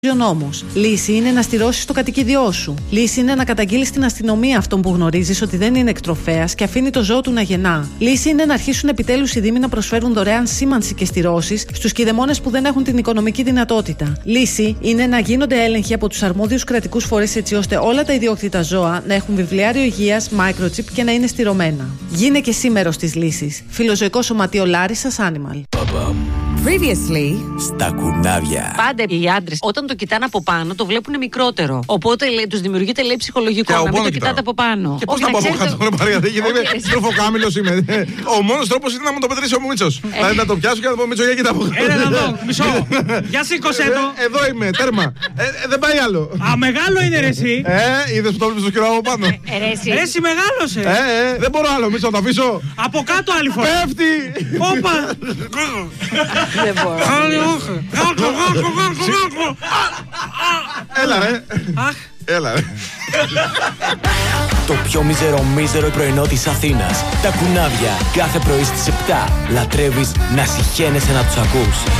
ο νόμος. Λύση είναι να στηρώσεις το κατοικίδιό σου. Λύση είναι να καταγγείλεις στην αστυνομία αυτόν που γνωρίζεις ότι δεν είναι εκτροφέας και αφήνει το ζώο του να γεννά. Λύση είναι να αρχίσουν επιτέλους οι δήμοι να προσφέρουν δωρεάν σήμανση και στηρώσεις στους κηδεμόνες που δεν έχουν την οικονομική δυνατότητα. Λύση είναι να γίνονται έλεγχοι από τους αρμόδιους κρατικούς φορείς έτσι ώστε όλα τα ιδιόκτητα ζώα να έχουν βιβλιάριο υγείας, microchip και να είναι στηρωμένα. Γίνε και εσύ μέρος της λύσης. Φιλοζωικό Σωματείο Λάρισσας Animal. Previously. Στα κουνάβια. Πάντα οι άντρες όταν το κοιτάνε από πάνω το βλέπουν μικρότερο. Οπότε τους δημιουργείται λέει ψυχολογικό να μην το κοιτάτε από πάνω. Και πώς να πάω από κάτω, Μαρία, δεν είμαι τροφοκάμιλος είμαι. Ο μόνος τρόπος είναι να μου το πετρήσει ο Μίτσος. Δηλαδή να το πιάσω και να το πω Μίτσο για κοίτα από κάτω. Έλα να δω, μισό. Για σήκωσέ το. Εδώ είμαι, τέρμα. Δεν πάει άλλο. Α, μεγάλο είναι ρε εσύ. Είδες που το βλέπεις στο καιρό από πάνω. Εσύ μεγάλωσε. Δεν μπορώ άλλο, Μίτσο, να το αφήσω. Από κάτω άλλη φορά. Πέφτει. Όπα. Δεν μπορώ. Έλα ρε. Έλα ρε. Το πιο μίζερο πρωινό της Αθήνας. Τα κουνάβια. Κάθε πρωί στις 7. Λατρεύεις να συχαίνεσαι να τους ακούς.